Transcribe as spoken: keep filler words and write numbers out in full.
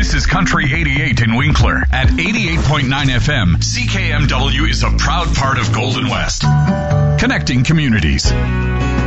This is Country eighty-eight in Winkler. At eighty-eight point nine F M, C K M W is a proud part of Golden West, connecting communities.